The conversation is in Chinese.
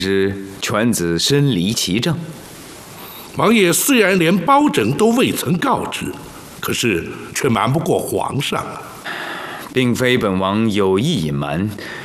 知犬子身离其政。 王爷虽然连包拯都未曾告知，可是却瞒不过皇上啊。 并非本王有意隐瞒，